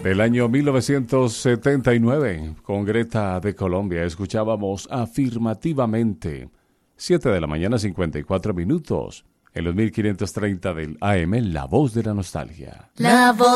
Del año 1979, con Greta de Colombia, escuchábamos Afirmativamente. 7 de la mañana, 54 minutos. En los 1530 del AM, La Voz de la Nostalgia. La Voz